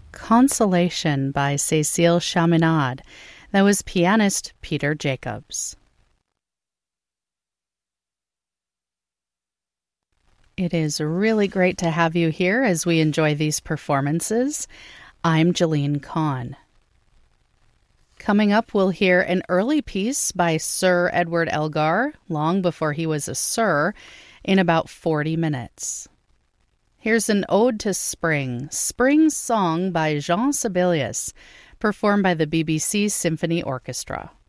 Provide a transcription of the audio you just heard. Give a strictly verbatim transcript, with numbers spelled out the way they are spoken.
Consolation by Cécile Chaminade. That was pianist Peter Jacobs. It is really great to have you here as we enjoy these performances. I'm Jeline Kahn. Coming up, we'll hear an early piece by Sir Edward Elgar, long before he was a Sir, in about forty minutes. Here's an ode to spring, Spring Song by Jean Sibelius, performed by the B B C Symphony Orchestra.